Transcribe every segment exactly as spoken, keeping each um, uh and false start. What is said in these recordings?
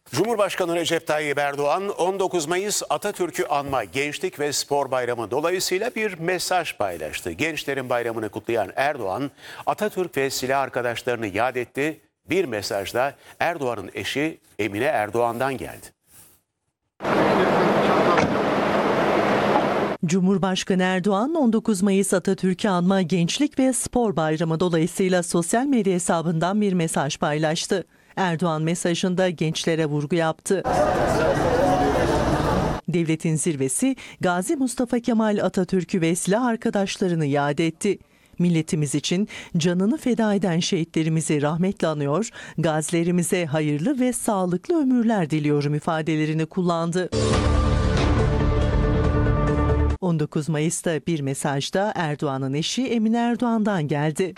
Cumhurbaşkanı Recep Tayyip Erdoğan on dokuz Mayıs Atatürk'ü anma Gençlik ve Spor Bayramı dolayısıyla bir mesaj paylaştı. Gençlerin bayramını kutlayan Erdoğan, Atatürk ve silah arkadaşlarını yad etti. Bir mesajda Erdoğan'ın eşi Emine Erdoğan'dan geldi. Cumhurbaşkanı Erdoğan on dokuz Mayıs Atatürk'ü anma Gençlik ve Spor Bayramı dolayısıyla sosyal medya hesabından bir mesaj paylaştı. Erdoğan mesajında gençlere vurgu yaptı. Devletin zirvesi Gazi Mustafa Kemal Atatürk'ü ve silah arkadaşlarını yad etti. Milletimiz için canını feda eden şehitlerimizi rahmetle anıyor, gazilerimize hayırlı ve sağlıklı ömürler diliyorum ifadelerini kullandı. on dokuz Mayıs'ta bir mesajda Erdoğan'ın eşi Emine Erdoğan'dan geldi.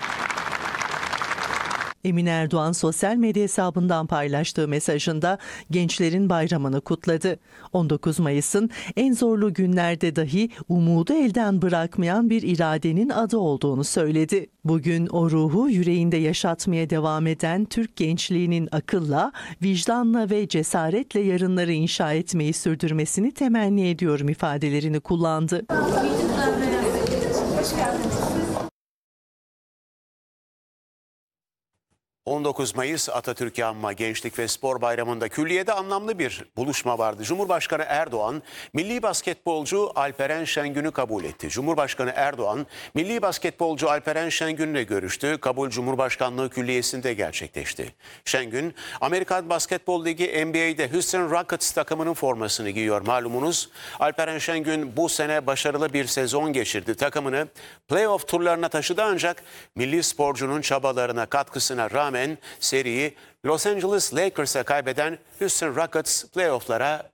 Emine Erdoğan sosyal medya hesabından paylaştığı mesajında gençlerin bayramını kutladı. on dokuz Mayıs'ın en zorlu günlerde dahi umudu elden bırakmayan bir iradenin adı olduğunu söyledi. Bugün o ruhu yüreğinde yaşatmaya devam eden Türk gençliğinin akılla, vicdanla ve cesaretle yarınları inşa etmeyi sürdürmesini temenni ediyorum ifadelerini kullandı. on dokuz Mayıs Atatürk'ü anma Gençlik ve Spor Bayramı'nda külliyede anlamlı bir buluşma vardı. Cumhurbaşkanı Erdoğan, milli basketbolcu Alperen Şengün'ü kabul etti. Cumhurbaşkanı Erdoğan, milli basketbolcu Alperen Şengün'le görüştü. Kabul Cumhurbaşkanlığı Külliyesi'nde gerçekleşti. Şengün, Amerikan Basketbol Ligi N B A'de Houston Rockets takımının formasını giyiyor malumunuz. Alperen Şengün bu sene başarılı bir sezon geçirdi. Takımını playoff turlarına taşıdı ancak milli sporcunun çabalarına, katkısına rağmen seriyi Los Angeles Lakers'a kaybeden Houston Rockets playoff'lara